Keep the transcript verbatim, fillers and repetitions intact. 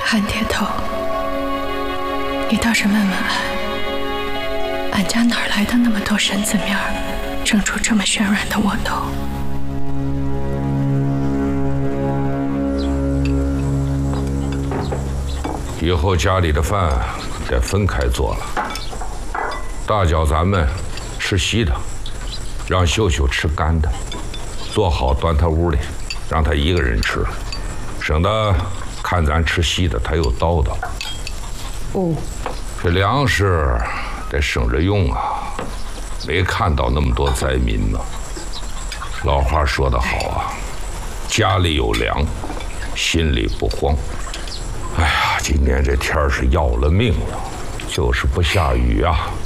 韩铁头，你倒是问问俺，俺家哪来的那么多身子面儿，蒸出这么暄软的窝头？ 以后家里的饭得分开做了。大脚咱们吃稀的，让秀秀吃干的，做好端他屋里，让他一个人吃，省得看咱吃稀的他又叨叨。 哦， 这粮食得省着用啊，没看到那么多灾民呢。老话说得好啊，家里有粮，心里不慌。哎呀，今年这天儿是要了命了，就是不下雨啊。